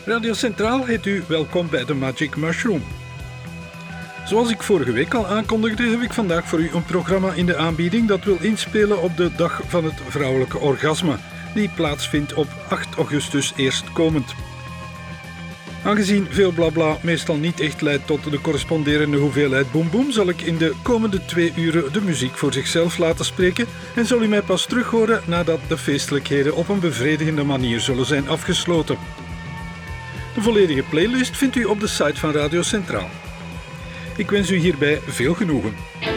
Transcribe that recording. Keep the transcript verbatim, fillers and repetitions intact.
Radio Centraal heet u welkom bij de Magic Mushroom. Zoals ik vorige week al aankondigde, heb ik vandaag voor u een programma in de aanbieding dat wil inspelen op de dag van het vrouwelijke orgasme, die plaatsvindt op acht augustus eerstkomend. Aangezien veel blabla meestal niet echt leidt tot de corresponderende hoeveelheid boemboem, zal ik in de komende twee uren de muziek voor zichzelf laten spreken en zal u mij pas terug horen nadat de feestelijkheden op een bevredigende manier zullen zijn afgesloten. De volledige playlist vindt u op de site van Radio Centraal. Ik wens u hierbij veel genoegen.